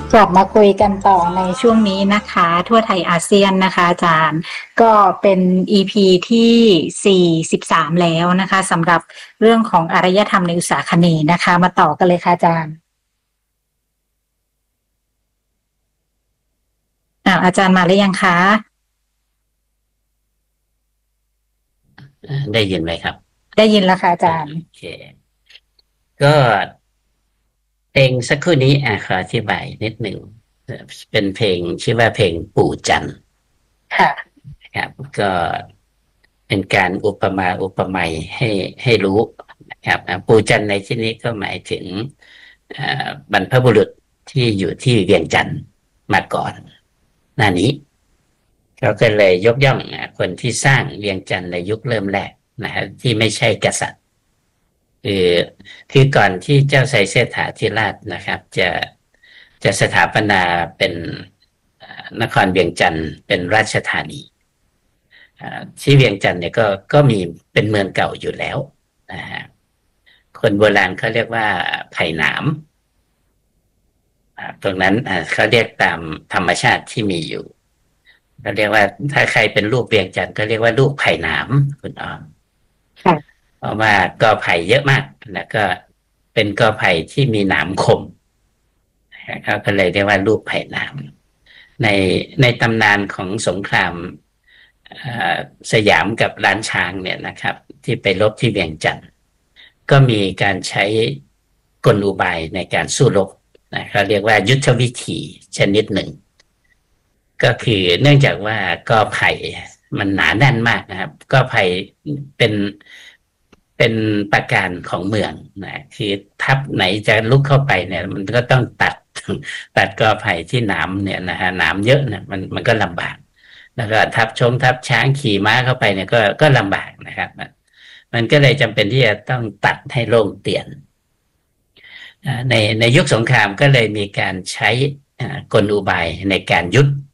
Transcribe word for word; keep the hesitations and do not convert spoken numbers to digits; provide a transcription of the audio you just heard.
กลับมาคุยกันต่อในช่วงนี้นะคะทั่วไทยอาเซียนนะคะอาจารย์ก็เป็น อี พี ที่สี่สิบสามแล้วนะคะสำหรับเรื่องของอารยธรรมในอุษาคเนย์นะคะมาต่อกันเลยค่ะอาจารย์อ่าอาจารย์มาหรือยังคะได้ยินไหมครับได้ยินแล้วค่ะอาอ่าจารย์โอเคก็เพลงสักครู่นี้อ่ะขออธิบายนิดหนึ่งเอ่อเป็นเพลงชื่อว่าเพลงปู่จันทร์ค่ะนะครับก็เป็นการอุปมาอุปไมยให้ให้รู้นะครับอ่ะปู่จันทร์ในที่นี้ก็หมายถึงอ่าบรรพบุรุษที่อยู่ที่เวียงจันทร์มาก่อนหน้านี้เขาก็เลยยกย่องอ่ะคนที่สร้างเวียงจันทร์ในยุคเริ่มแรกนะฮะที่ไม่ใช่กษัตริย์ คือคือก่อนที่เจ้าไซเสถาธิราชนะครับจะจะสถาปนาเป็นนครเวียงจันทร์เป็นราชธานีที่เวียงจันทร์เนี่ยก็ก็มีเป็นเมืองเก่าอยู่แล้วนะฮะคนโบราณเขาเรียกว่าไผ่หนามตรงนั้นเขาเรียกตามธรรมชาติที่มีอยู่เขาเรียกว่าถ้าใครเป็นลูกเวียงจันทร์ก็เรียกว่าลูกไผ่หนามคุณออมค่ะเพราะว่ากอไผ่เยอะมากแล้วก็เป็นกอไผ่ที่มีหนามคมเขาก็เลยเรียกว่ารูปไผ่หนามในในตำนานของสงครามสยามกับล้านช้างเนี่ยนะครับที่ไปรบที่เวียงจันทร์ก็มีการใช้กลอุบายในการสู้รบนะเขาเรียกว่ายุทธวิธีชนิดหนึ่งก็คือเนื่องจากว่ากอไผ่มันหนาแน่นมากนะครับกอไผ่เป็นเป็นประการของเมืองนะคือทัพไหนจะลุกเข้าไปเนี่ยมันก็ต้องตัดตัดกอไผ่ที่หนามเนี่ยนะฮะหนามเยอะเนี่ยมันมันก็ลำบากแล้วก็ทัพชงทัพช้างขี่ม้าเข้าไปเนี่ยก็ก็ลำบากนะครับมันมันก็เลยจำเป็นที่จะต้องตัดให้โล่งเตียนในในยุคสงครามก็เลยมีการใช้กลอุบายในการยุทธ